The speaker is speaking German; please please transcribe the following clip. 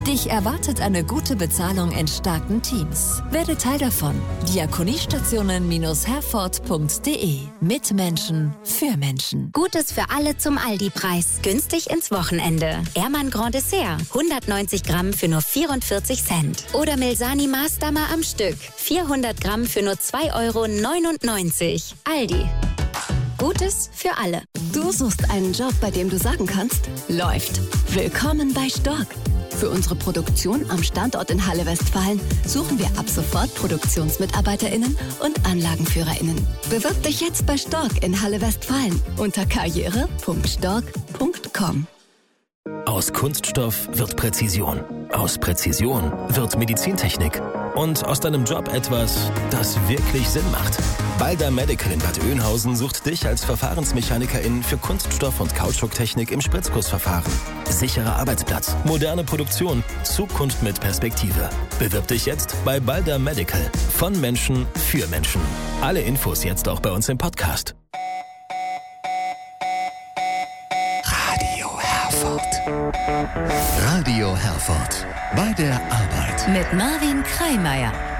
Dich erwartet eine gute Bezahlung in starken Teams. Werde Teil davon. Diakoniestationen-herford.de. Mit Menschen, für Menschen. Gutes für alle zum Aldi-Preis. Günstig ins Wochenende. Ehrmann Grand Dessert. 190 Gramm für nur 44 Cent. Oder Milsani Maßdammer am Stück. 400 Gramm für nur 2,99 €. Aldi. Gutes für alle. Du suchst einen Job, bei dem du sagen kannst, läuft. Willkommen bei Stork. Für unsere Produktion am Standort in Halle Westfalen suchen wir ab sofort ProduktionsmitarbeiterInnen und AnlagenführerInnen. Bewirb dich jetzt bei Stork in Halle Westfalen unter karriere.stork.com. Aus Kunststoff wird Präzision. Aus Präzision wird Medizintechnik. Und aus deinem Job etwas, das wirklich Sinn macht. Balder Medical in Bad Oeynhausen sucht dich als Verfahrensmechanikerin für Kunststoff- und Kautschuktechnik im Spritzgussverfahren. Sicherer Arbeitsplatz, moderne Produktion, Zukunft mit Perspektive. Bewirb dich jetzt bei Balder Medical. Von Menschen für Menschen. Alle Infos jetzt auch bei uns im Podcast. Radio Herford. Radio Herford. Bei der Arbeit. Mit Marvin Kreimeier.